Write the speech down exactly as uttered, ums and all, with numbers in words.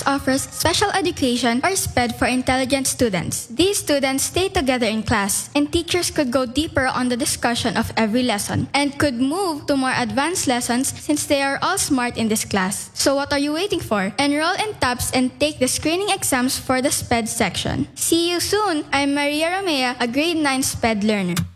offers special education or SPED for intelligent students. These students stay together in class, and teachers could go deeper on the discussion of every lesson and could move to more advanced lessons since they are all smart in this class. So what are you waiting for? Enroll in TAPS and take the screening exams for the SPED section. See you soon! I'm Maria Romea, a grade nine SPED learner.